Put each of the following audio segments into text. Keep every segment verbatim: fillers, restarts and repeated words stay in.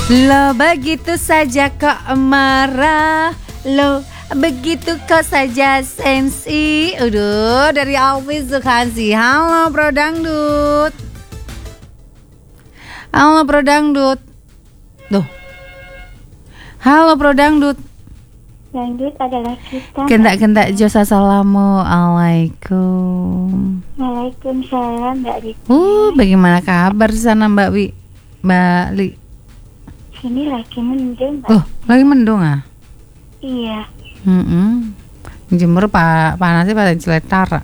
Lo begitu saja kok marah, lo begitu kok saja sensi. Udah dari Alwi Zulkhansi. Halo Bro Dangdut. Halo Bro Dangdut. Duh. Halo Bro Dangdut. Dangdut adalah kita. Kentak-kentak jos assalamualaikum. Waalaikumsalam Mbak Rita. Uh, bagaimana kabar di sana Mbak Wi? Mbak Li. Sini lagi mendung Mbak. Oh, lagi mendung ah? Iya. Mm-mm. Jemur pak panasnya pada ciletara.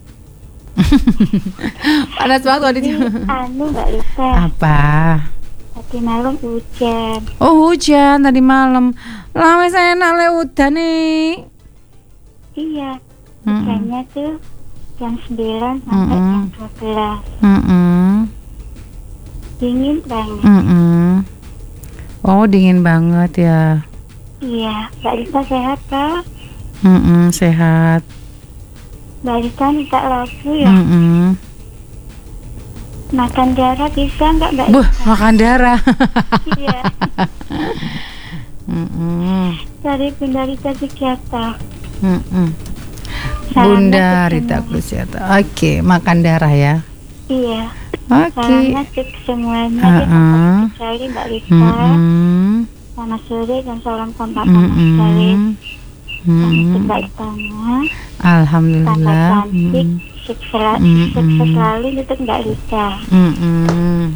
Panas banget kalau di Anu Mbak Rita. Apa? Tadi malam hujan. Oh hujan tadi malam. Lama saya enak lewudan nih. Iya. Mm-mm. Hujannya tuh jam sembilan sampai Mm-mm. jam dua belas. Mm-mm. Dingin banget. Mm-mm. Oh dingin banget ya. Iya. Mbak Rita sehat Kak? Mm-mm, sehat. Mbak Rita minta lagu ya. Mm-mm. Makan darah bisa nggak Mbak Buh, Rita? makan darah. Iya. Mm-mm. Dari Bunda Rita Sugiarto. Mm-mm. Salamnya Bunda ke Rita semua. Kusiata. Oke, makan darah ya. Iya. Oke. Salamnya ke semuanya. Uh-uh. Uh-uh. Sekali Mbak Rita. Mm-mm. Selamat sore dan salam kompak sama sekali. Mm-mm. Selamat Mm-mm. tinggal di sana. Tambah Alhamdulillah. cantik. Mm. Sukses selalu, Mm-mm. sukses selalu untuk Mbak Rita. Mm-mm.